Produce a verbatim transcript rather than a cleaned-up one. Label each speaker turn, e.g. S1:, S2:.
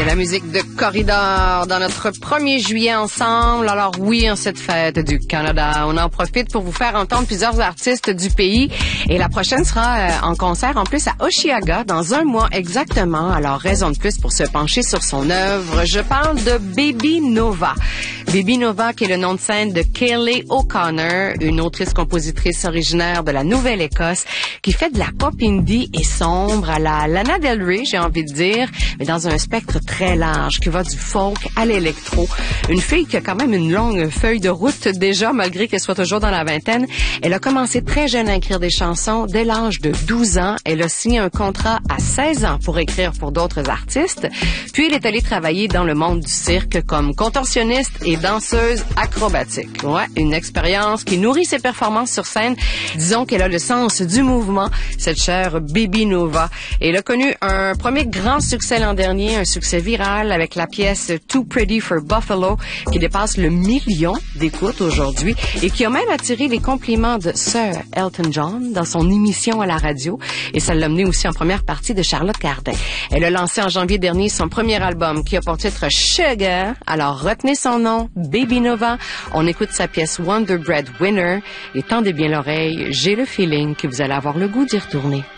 S1: La musique de Corridor dans notre premier juillet ensemble. Alors oui, en cette fête du Canada, on en profite pour vous faire entendre plusieurs artistes du pays. Et la prochaine sera euh, en concert en plus à Osheaga dans un mois exactement. Alors raison de plus pour se pencher sur son œuvre. Je parle de Baby Nova. Baby Nova, qui est le nom de scène de Kayleigh O'Connor, une autrice-compositrice originaire de la Nouvelle-Écosse, qui fait de la pop indie et sombre à la Lana Del Rey, j'ai envie de dire, mais dans un spectre très large, qui va du folk à l'électro. Une fille qui a quand même une longue feuille de route déjà, malgré qu'elle soit toujours dans la vingtaine. Elle a commencé très jeune à écrire des chansons. Dès l'âge de douze ans, elle a signé un contrat à seize ans pour écrire pour d'autres artistes. Puis elle est allée travailler dans le monde du cirque comme contorsionniste et danseuse acrobatique. Ouais, une expérience qui nourrit ses performances sur scène. Disons qu'elle a le sens du mouvement, cette chère Baby Nova. Et elle a connu un premier grand succès l'an dernier, un succès viral avec la pièce Too Pretty for Buffalo, qui dépasse le million d'écoutes aujourd'hui et qui a même attiré les compliments de Sir Elton John dans son émission à la radio. Et ça l'a amené aussi en première partie de Charlotte Cardin. Elle a lancé en janvier dernier son premier album qui a pour titre Sugar. Alors retenez son nom, Baby Nova. On écoute sa pièce Wonder Bread Winner et tendez bien l'oreille. J'ai le feeling que vous allez avoir le goût d'y retourner.